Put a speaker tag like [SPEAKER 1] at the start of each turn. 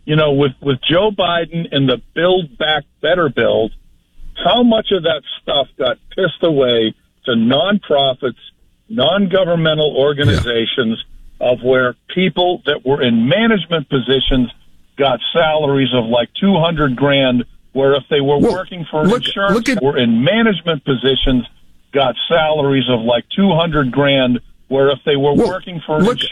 [SPEAKER 1] with Joe Biden and the Build Back Better bill, how much of that stuff got pissed away to nonprofits, non-governmental organizations of where people that were in management positions got salaries of like $200,000, where if they were working for an insurance, were in management positions, got salaries of like $200,000, where if they were working for an insurance.